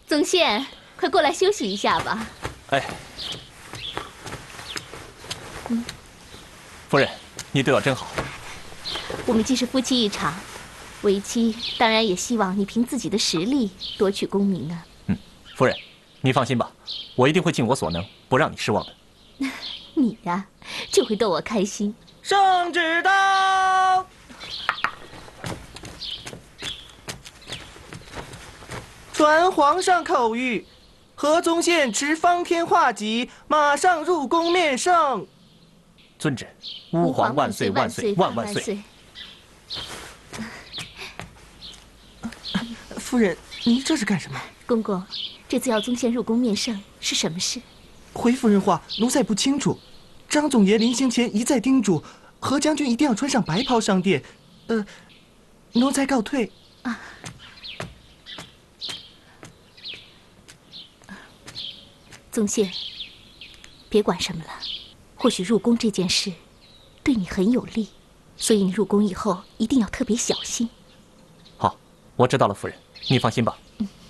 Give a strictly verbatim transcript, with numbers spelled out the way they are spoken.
宗宪，快过来休息一下吧。 哎，嗯，夫人，你对我真好。 我们既是夫妻一场，为妻当然也希望你凭自己的实力夺取功名啊。 嗯，夫人，你放心吧，我一定会尽我所能，不让你失望的。 你呀，就会逗我开心。 圣旨到！传皇上口谕，何宗宪持方天画戟，马上入宫面圣。 遵旨。吾皇万岁万岁万万岁！ 夫人，您这是干什么？ 公公，这次要宗宪入宫面圣是什么事？ 回夫人话，奴才不清楚。张总爷临行前一再叮嘱，何将军一定要穿上白袍上殿。呃，奴才告退。啊。 宗宪，别管什么了。或许入宫这件事对你很有利，所以你入宫以后一定要特别小心。 好，我知道了，夫人，你放心吧。嗯。